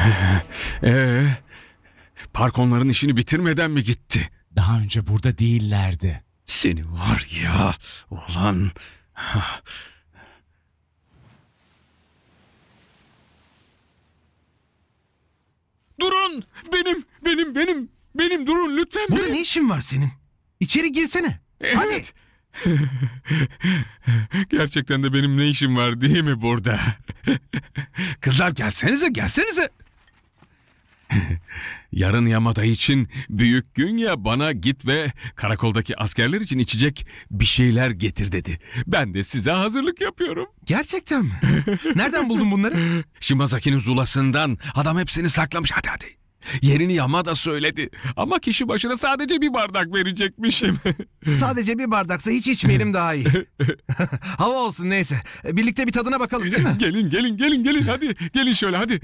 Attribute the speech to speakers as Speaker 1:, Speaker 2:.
Speaker 1: Park onların işini bitirmeden mi gitti?
Speaker 2: Daha önce burada değillerdi.
Speaker 1: Seni var ya, ulan. Durun! Benim durun lütfen.
Speaker 3: Burada
Speaker 1: benim.
Speaker 3: ne işin var senin? İçeri girsene. Hadi.
Speaker 1: Evet. Gerçekten de benim ne işim var değil mi burada? Kızlar gelsenize. Yarın Yamada için büyük gün ya, bana git ve karakoldaki askerler için içecek bir şeyler getir dedi. Ben de size hazırlık yapıyorum.
Speaker 3: Gerçekten mi? Nereden buldun bunları?
Speaker 1: Shimazaki'nin zulasından. Adam hepsini saklamış, hadi. Yerini Yamada söyledi. Ama kişi başına sadece bir bardak verecekmişim.
Speaker 3: Sadece bir bardaksa hiç içmeyelim daha iyi. Hava olsun neyse. Birlikte bir tadına bakalım değil mi?
Speaker 1: Gelin hadi. Gelin şöyle hadi.